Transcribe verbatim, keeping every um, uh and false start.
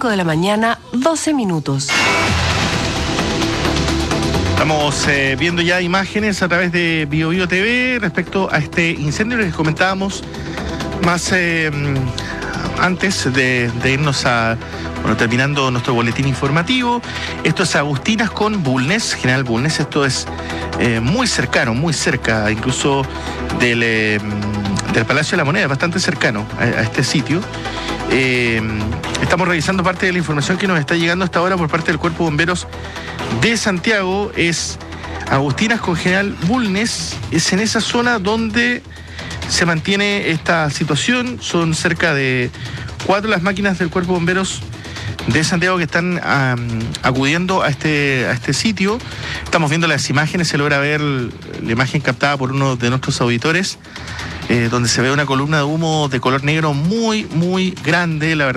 cinco de la mañana, doce minutos. Estamos eh, viendo ya imágenes a través de Bio Bio T V respecto a este incendio que les comentábamos más eh, antes de, de irnos a, bueno, terminando nuestro boletín informativo. Esto es Agustinas con Bulnes, General Bulnes. Esto es eh, muy cercano, muy cerca, incluso del, eh, del Palacio de la Moneda, bastante cercano a, a este sitio. Eh, estamos revisando parte de la información que nos está llegando hasta ahora por parte del Cuerpo de Bomberos de Santiago. Es Agustinas con General Bulnes, es en esa zona donde se mantiene esta situación. Son cerca de cuatro las máquinas del Cuerpo de Bomberos de Santiago que están um, acudiendo a este, a este sitio. Estamos viendo las imágenes, se logra ver la imagen captada por uno de nuestros auditores, eh, donde se ve una columna de humo de color negro muy, muy grande, la verdad.